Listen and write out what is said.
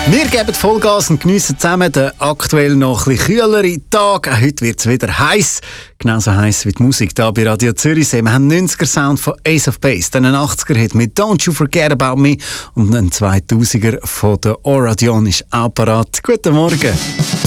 Wir geben Vollgas und geniessen zusammen den aktuell noch ein bisschen kühleren Tag. Heute wird es wieder heiß, genauso heiß wie die Musik hier bei Radio Zürichsee. Wir haben einen 90er-Sound von Ace of Base, dann einen 80er-Hit mit Don't You Forget About Me und einen 2000er von der Aura Dion ist auch parat. Guten Morgen.